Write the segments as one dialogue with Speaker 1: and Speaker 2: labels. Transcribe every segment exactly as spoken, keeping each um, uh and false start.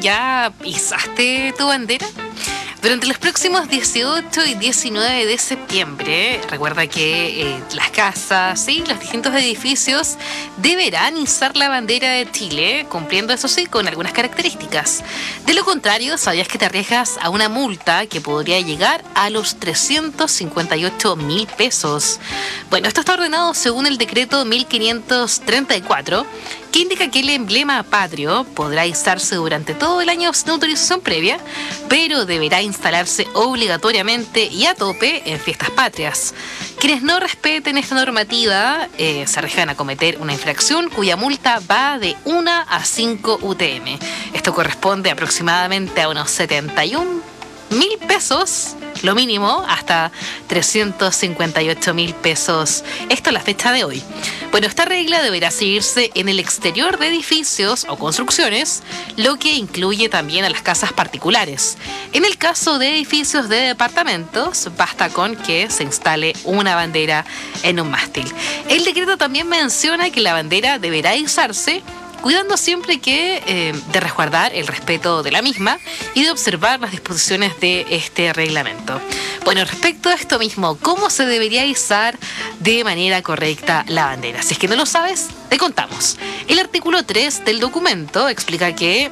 Speaker 1: ¿Ya izaste tu bandera? Durante los próximos dieciocho y diecinueve de septiembre, recuerda que eh, las casas y los distintos edificios deberán izar la bandera de Chile, cumpliendo eso sí con algunas características. De lo contrario, ¿sabías que te arriesgas a una multa que podría llegar a los trescientos cincuenta y ocho mil pesos? Bueno, esto está ordenado según el decreto mil quinientos treinta y cuatro, que indica que el emblema patrio podrá izarse durante todo el año sin autorización previa, pero deberá instalarse obligatoriamente y a tope en fiestas patrias. Quienes no respeten esta normativa eh, se arriesgan a cometer una infracción cuya multa va de una a cinco U T M. Esto corresponde aproximadamente a unos setenta y un mil pesos, lo mínimo, hasta trescientos cincuenta y ocho mil pesos. Esto a la fecha de hoy. Bueno, esta regla deberá seguirse en el exterior de edificios o construcciones, lo que incluye también a las casas particulares. En el caso de edificios de departamentos, basta con que se instale una bandera en un mástil. El decreto también menciona que la bandera deberá izarse cuidando siempre que eh, de resguardar el respeto de la misma y de observar las disposiciones de este reglamento. Bueno, respecto a esto mismo, ¿cómo se debería izar de manera correcta la bandera? Si es que no lo sabes, te contamos. El artículo tres del documento explica que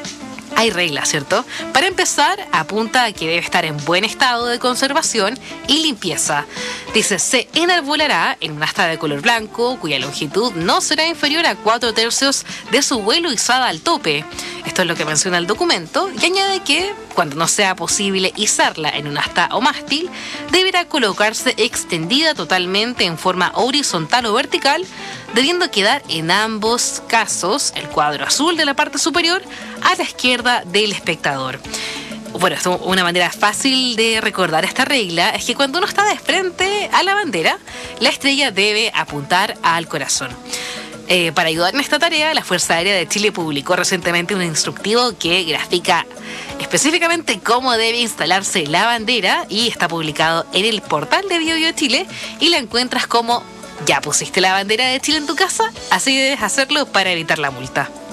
Speaker 1: hay reglas, ¿cierto? Para empezar, apunta a que debe estar en buen estado de conservación y limpieza. Dice, se enarbolará en un asta de color blanco, cuya longitud no será inferior a cuatro tercios de su vuelo izada al tope. Esto es lo que menciona el documento, y añade que, cuando no sea posible izarla en un asta o mástil, deberá colocarse extendida totalmente en forma horizontal o vertical, debiendo quedar en ambos casos el cuadro azul de la parte superior a la izquierda del espectador. Bueno, esto, una manera fácil de recordar esta regla es que cuando uno está de frente a la bandera, la estrella debe apuntar al corazón. Eh, para ayudar en esta tarea, la Fuerza Aérea de Chile publicó recientemente un instructivo que grafica específicamente cómo debe instalarse la bandera y está publicado en el portal de BioBio Chile y la encuentras como ¿ya pusiste la bandera de Chile en tu casa? Así debes hacerlo para evitar la multa.